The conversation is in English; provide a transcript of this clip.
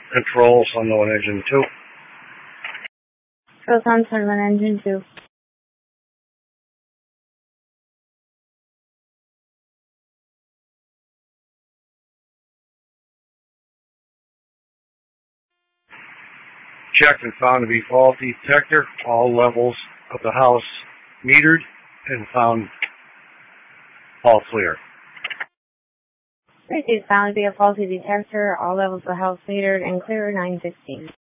Control Sunderland Engine 2. Proton Sunderland Engine 2. Checked and found to be faulty detector. All levels of the house metered and found all clear. Received found to be a faulty detector. All levels of the house metered and clear 916.